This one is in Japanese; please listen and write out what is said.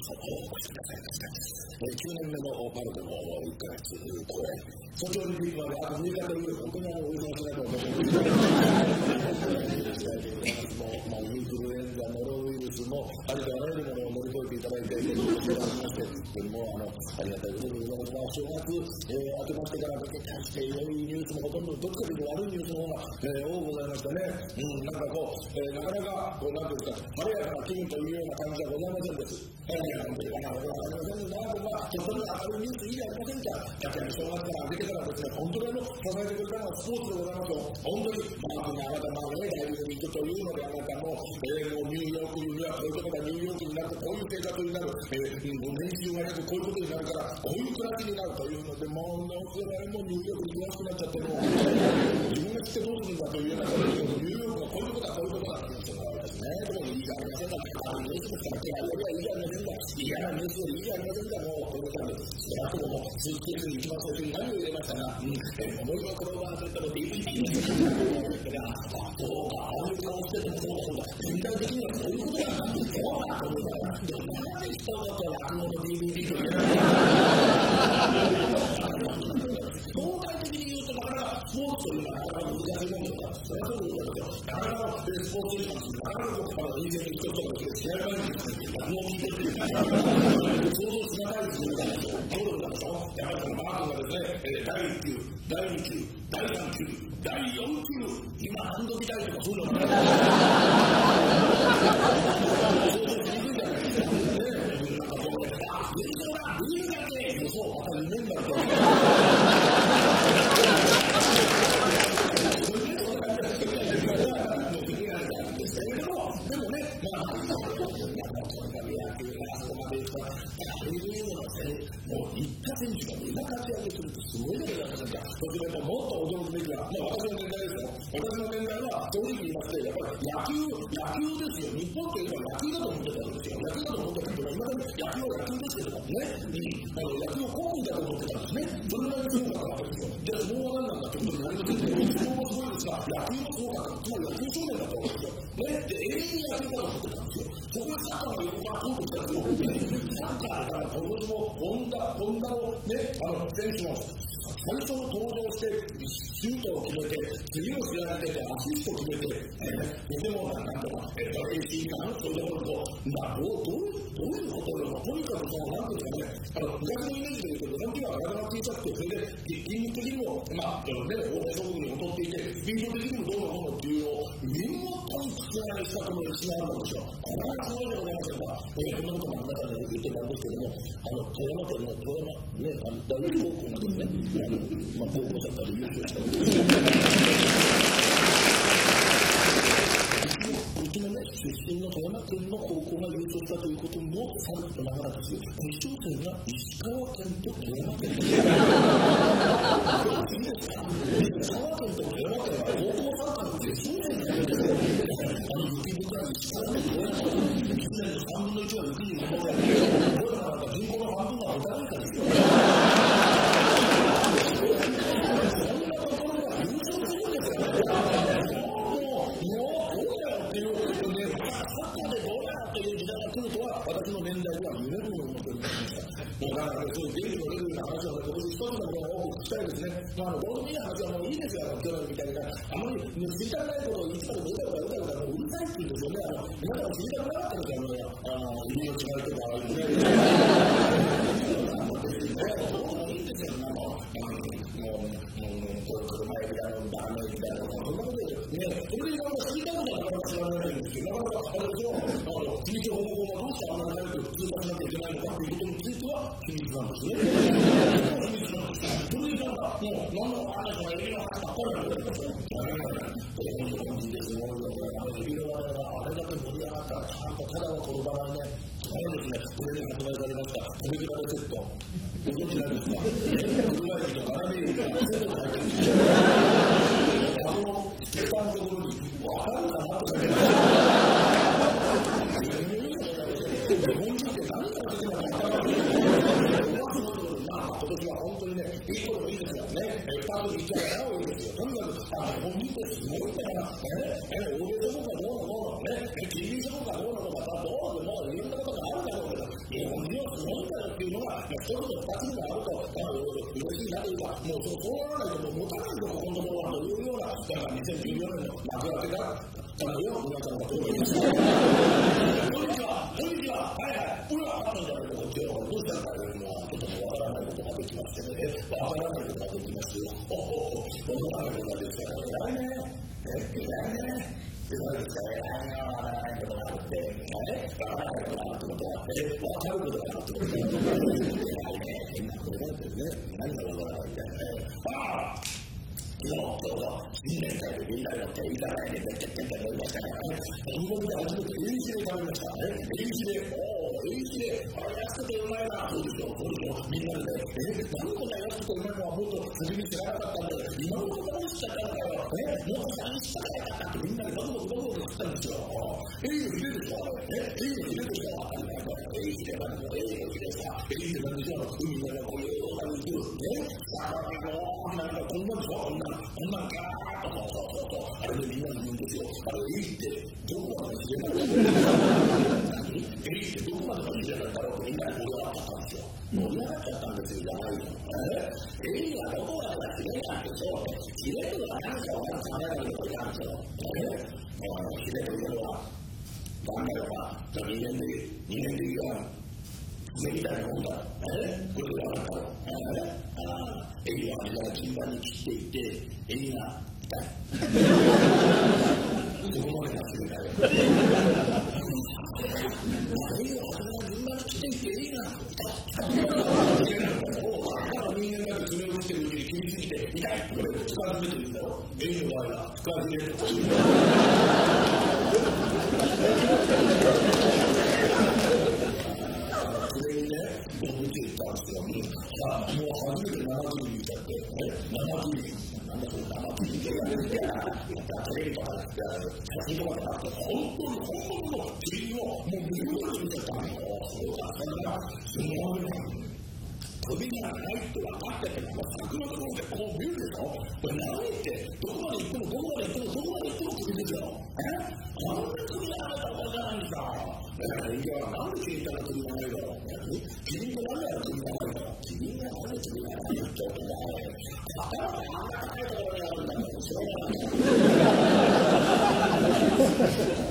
9年目のパルコの1ヶ月公演、東京オリンピックまであと6日という本当にお忙しいなと思います。インフルエンザ、ノロウイルスもありとあらゆるものを乗り越えていただいて、ありがたいことでございますが、正月明けましてから出てきて、良いニュースもほとんど、どっちかというと悪いニュースの方が多くございましてね、なんかこう、なかなか、なんていうか、晴れやかな気分というような感じはございませんです。本当にわかりませんで、ちょっとで明るいニュースいいじゃありませんか。やっぱり正月から出てからですね、本当に支えてくれたのはスポーツでございますよ。本当に、あなた、大学に行くというので、あなたも、ニューヨークにはこういうことがニューヨークになると、こういう生活になる、年収がなくこういうことになるから、こういう暮らしになるというので、もう、それもニューヨークに詳しくなっちゃって、もう、自分が来てどうするんだというようなことで、ニューヨークはこういうことだ、こういうことだというのがですね、でもいいじゃありませんか、ニュースですから、いいじゃありませんか、嫌なニュースよりいいじゃありませんか、もう、ということで、あともスーツケースに一番最初に何を入れましたが、思いはこれは絶対の DVD ですから、そうか、ああいう顔しててもそうだ、全体的にはそういうことがなんですよ、でもなんで人だと落語の DVD という相対的に言うと、なかなかスポーツというのはなかなか難しいもんですから、それはそういうことですよ。なかなかスポーツに関して、なかなか人間に一つとか試合前に落語を聞いてるというか、想像しがたいですよ、ゴルフなんでしょ。やっぱりこのマー君がですね、第1球、第2球、第3球、第4球、今ハンドビタイとかそういうのが想像しにくいじゃないですか。なんかこう、いいだけそう、また夢になると。でもね、もう一家選手がみんな活躍するってすごいことじゃないですか。そしてやっぱもっと驚くべきは、私の年代ですよ。私の年代は正直言いまして、やっぱり野球ですよ。日本といえば野球だと思ってたんですよ。野球だと思ってたけど、今でも野球は野球ですけどもね、野球を国技だと思ってたんですね。それぐらいにすごかったわけですよ。で、相撲は何なんだってことになりませんけど、相撲もすごいですが、野球もすごかった。つまり野球少年だったわけですよ。ね、で、永遠に野球だと思ってたんですよ。そこでサッカーが横からポンと来たら、サッカーだから、今年もホンダのね、選手も最初の登場して、シュートを決めて、次の試合に出て、アシストを決めて、でも、なんとか、AC がそういうところと、どういうことよ、とにかくなんていうかね、昔のイメージで言うと、日本人は体が小さくて、それで、筋肉的にも、欧米諸国に劣っていて、スピード的にもどうのこうのっていうのを、見事に覆したこの歴史があるんですよ。これはすごいでございますが、こんなこともあなたに言ってたんですけども、富山県の富山、大学高校がですね、高校生から優勝したんですよ。うちのね、出身の富山県の高校が優勝したということもさるとながらですよ。決勝戦が石川県と富山県です。いいですか？石川県と富山県は高校サッカーの決勝戦なんですよ。雪深い石川県と富山県、1年の3分の1は雪に埋もれて、富山なんか人口の半分がホタルイカですよ。私の年代では夢のように思っておりました。もうだからそういう電気のレベルの話は今年一つのことが多く聞きたいですね。どうでもいい話はもういいですよ、去年みたいな。あまり知りたくないことを言ってたことうるさいって言うんですよね。皆さん知りたくなかったんですよ、入りの違いとか、どうでもいいんですよ、車駅だの、バカの駅だの、そんなことで、それで今知りたいことはなかなか知らないんですよ。なかなか、秘密保護法がどうしてあんなに早く通過しなきゃいけないのかということについては秘密なんですね。秘密なんです。それでなんか、何の話がエビの話ばっかりなんですよ。日本人ですごいよね。エビの話があれだけ盛り上がったら、ちゃんとただは転ばないね。ですね、これに発売されました、コミケラレセット。ご存知ないですか？ウルガイとカラメルがセットされてるんですよ。ステッカーのところに、わかるかなとかね。日本人って何から出てるのか分からない。今年は本当にね、いいこといいですよね。パートに行っちゃうから多いですよ。とにかく、日本人ってすごいんだから、欧米諸国がどうのこうのね、近隣諸国がどうのこうのどうでもいろんなことがあるだろうけど、日本いうのが、一つの二つにあると、嬉しいなというか、もうそうならないと持たないと、ここのところはというような、2014年の幕開けだったのよ、皆さんがどういうですか。こんにちは、こんにちは、はいはい、俺はあったんだけど、こっちはどうしたんだろうというのは、ちょっとわからないことができましてね、わからないことができますよ。わからないことができたら、偉いね、偉いね。偉いですか、偉いな、わからないことがあって、わからないことがあってことがあって、わかることがあってことがあって、偉いね、変なことだってね、何がわからないんだよね。新年会でみんなでやっていただいて、めっちゃ食べましたね。日本で初めてエイジで食べましたね。エイジで、安くてうまいな。そうでしょ、みんなでね、何こんな安くてうまいのはもっと初めに知らなかったんだよ。今のところにしちゃったんだよ。もっと何しちゃったかってみんなでバクバク食ったんですよ。エイジででしょ、エイジででしょ。エイジで何のエイジでさ、エイジで何でしょ、海の中をようなに行くね。なんかこんなんでしょ、こんなんガーッとそうあれでみんなに言うんですよ。あれエイってどこまで知れないの？エイってどこまで知れないんだろうってみんなに盛り上がっちゃったんですよ。盛り上がっちゃったんですよ、じゃないの。エイはどこまで知れないんでしょうって。知れるのは何かを考えないといけないんですよ。知れるのは考えれば2年でいいわ。目みたいなもんだ。これがあるから。エイはあれから順番に切っていって、エイが痛い。そこまでがするんだよ。エイはあれから順番に切っていって、エイが痛い。だから人間だけ爪を切ってるうちに切りすぎて、痛い。これ使い始めてるんだよ。エイの場合は使い始めると。僕見ていたんですよ。もう初めて生首見ちゃって、生首、なんだそれ生首ってやるんだよ。テレビとか写真とかであって、本当に首をもう見るように見ちゃったのよ。そうだ、すごいね。首がないって分かってても、柵のところでこう見るでしょ。これ何って、どこまで行っても首ですよ。あんな首がないところじゃないんだ。いや、なんで君から首がないだろう。君と何や首がないだろう。君が何で首がないだろう。頭があんな高いところにあるんだから、しょうがない。